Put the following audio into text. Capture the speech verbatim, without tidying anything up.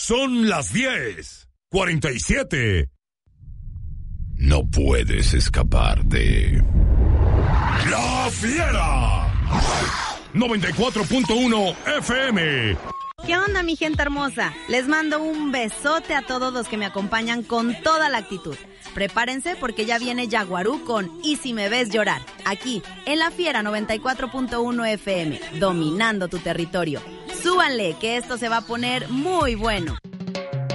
Son las diez cuarenta y siete. No puedes escapar de La Fiera. noventa y cuatro punto uno F M. ¿Qué onda, mi gente hermosa? Les mando un besote a todos los que me acompañan con toda la actitud. Prepárense porque ya viene Yaguarú con Y si me ves llorar, aquí en La Fiera noventa y cuatro punto uno F M, dominando tu territorio. Súbanle, que esto se va a poner muy bueno.